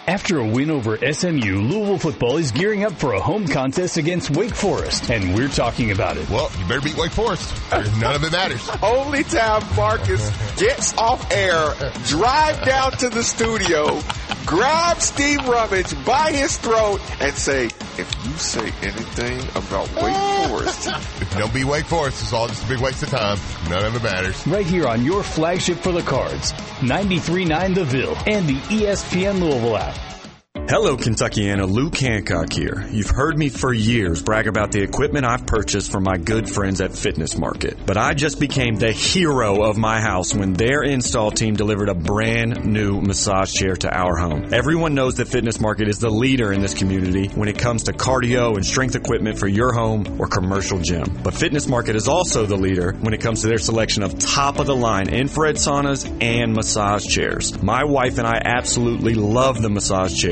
After a win over SMU, Louisville football is gearing up for a home contest against Wake Forest, and we're talking about it. Well, you better beat Wake Forest. None of it matters. Only time Marcus gets off air, drive down to the studio, grab Steve Rummage by his throat, and say, if you say anything about Wake Forest. If you don't beat Wake Forest, it's all just a big waste of time. None of it matters. Right here on your flagship for the Cards, 93.9 The Ville, and the ESPN Louisville app. Hello, Kentuckiana. Luke Hancock here. You've heard me for years brag about the equipment I've purchased from my good friends at Fitness Market. But I just became the hero of my house when their install team delivered a brand new massage chair to our home. Everyone knows that Fitness Market is the leader in this community when it comes to cardio and strength equipment for your home or commercial gym. But Fitness Market is also the leader when it comes to their selection of top-of-the-line infrared saunas and massage chairs. My wife and I absolutely love the massage chair